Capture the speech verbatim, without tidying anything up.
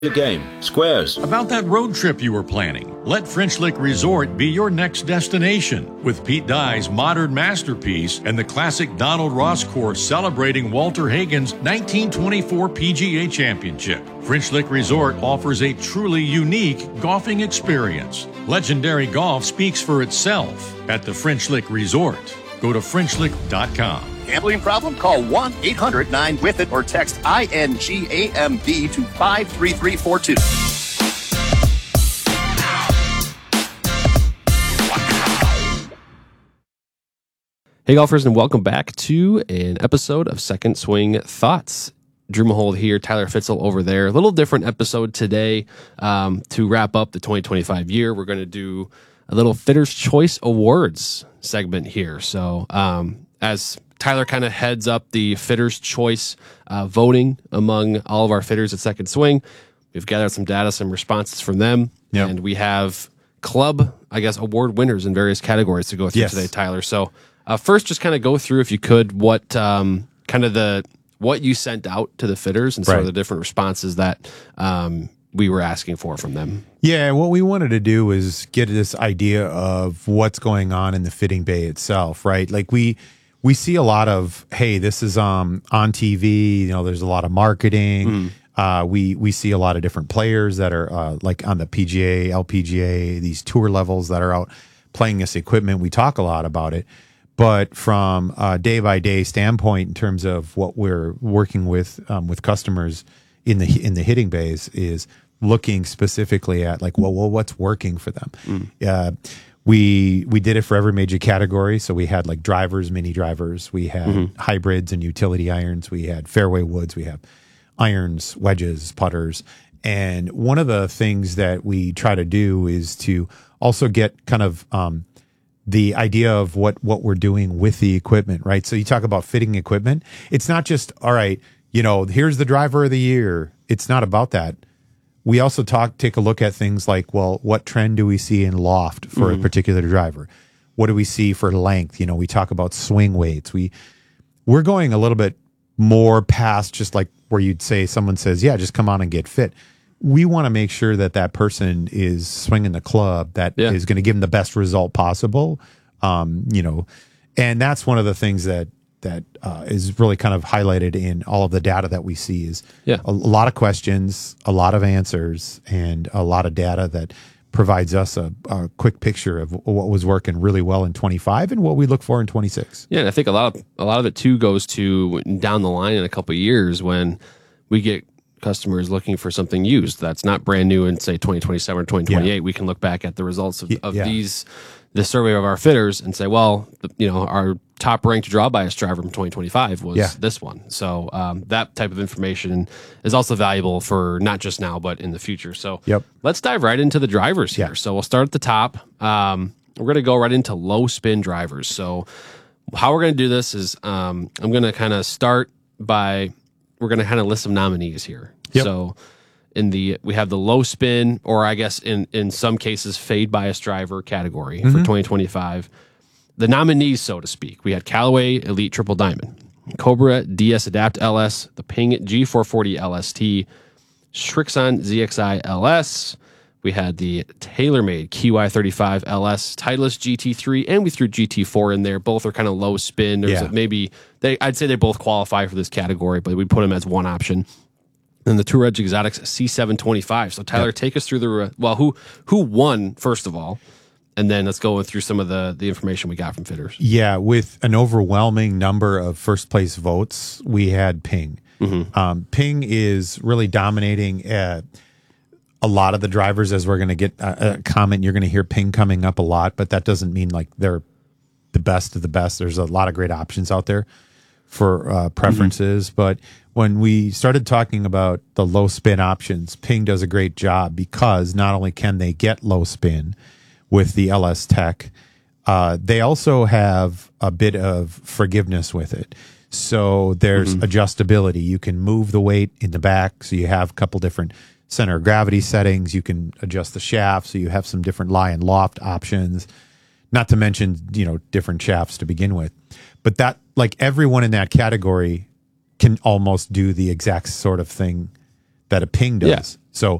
The game, squares. About that road trip you were planning. Let French Lick Resort be your next destination. With Pete Dye's modern masterpiece and the classic Donald Ross course celebrating Walter Hagen's nineteen twenty-four P G A Championship. French Lick Resort offers a truly unique golfing experience. Legendary golf speaks for itself at the French Lick Resort. Go to French Lick dot com. Gambling problem? Call one eight hundred nine with it or text I N G A M B to five three three four two. Hey golfers, and welcome back to an episode of Second Swing Thoughts. Drew Mahowald here, Tyler Fitzel over there. A little different episode today um, to wrap up the twenty twenty-five year. We're going to do a little Fitters' Choice Awards segment here. So um, as Tyler kind of heads up the Fitters' Choice uh, voting among all of our fitters at Second Swing, we've gathered some data, some responses from them, yep. and we have club, I guess, award winners in various categories to go through yes. today, Tyler. So uh, first, just kind of go through, if you could, what um, kind of the what you sent out to the fitters and sort right. of the different responses that um, we were asking for from them. Yeah, what we wanted to do was get this idea of what's going on in the fitting bay itself, right? Like we we see a lot of, hey, this is um on T V, you know, there's a lot of marketing. Mm. Uh, we we see a lot of different players that are uh, like on the P G A, L P G A, these tour levels that are out playing this equipment. We talk a lot about it. But from a day-by-day standpoint, in terms of what we're working with um, with customers in the in the hitting bays, is looking specifically at like, well, well what's working for them. Mm. Uh, we we did it for every major category. So we had like drivers, mini drivers, we had mm-hmm. hybrids and utility irons, we had fairway woods, we have irons, wedges, putters. And one of the things that we try to do is to also get kind of um, the idea of what, what we're doing with the equipment, right? So you talk about fitting equipment. It's not just, all right, you know, here's the driver of the year. It's not about that. We also talk, take a look at things like, well, what trend do we see in loft for mm-hmm. a particular driver? What do we see for length? You know, we talk about swing weights. We, we're going a little bit more past just like where you'd say someone says, yeah, just come on and get fit. We want to make sure that that person is swinging the club that yeah. is going to give them the best result possible. Um, you know, and that's one of the things that that uh, is really kind of highlighted in all of the data that we see is yeah. a, a lot of questions, a lot of answers, and a lot of data that provides us a, a quick picture of what was working really well in twenty-five and what we look for in twenty-six. Yeah, and I think a lot of a lot of it too goes to down the line in a couple of years when we get customers looking for something used that's not brand new in say twenty twenty-seven or twenty twenty-eight. Yeah. We can look back at the results of, of yeah. these the survey of our fitters and say, well, you know, our top ranked draw bias driver from twenty twenty-five was yeah. this one. So um, that type of information is also valuable for not just now, but in the future. So yep. let's dive right into the drivers here. Yeah. So we'll start at the top. Um, we're going to go right into low spin drivers. So how we're going to do this is um, I'm going to kind of start by, we're going to kind of list some nominees here. Yep. So in the, we have the low spin, or I guess in, in some cases, fade bias driver category mm-hmm. for twenty twenty-five. The nominees, so to speak, we had Callaway Elite Triple Diamond, Cobra D S Adapt L S, the Ping G four forty L S T, Srixon Z X I L S. We had the TaylorMade Q I thirty-five L S, Titleist G T three, and we threw G T four in there. Both are kind of low spin. There's yeah. a, maybe they, I'd say they both qualify for this category, but we put them as one option. And the Tour Edge Exotics C seven twenty-five. So Tyler, yep. take us through the well, who who won first of all. And then let's go through some of the, the information we got from fitters. Yeah, with an overwhelming number of first place votes, we had Ping. Mm-hmm. Um, Ping is really dominating uh, a lot of the drivers, as we're going to get a, a comment. You're going to hear Ping coming up a lot, but that doesn't mean like they're the best of the best. There's a lot of great options out there for uh, preferences. Mm-hmm. But when we started talking about the low spin options, Ping does a great job because not only can they get low spin with the L S Tech, uh, they also have a bit of forgiveness with it. So there's mm-hmm. adjustability. You can move the weight in the back, so you have a couple different center of gravity settings. You can adjust the shaft, so you have some different lie and loft options. Not to mention, you know, different shafts to begin with. But that, like everyone in that category, can almost do the exact sort of thing that a ping does. Yeah. So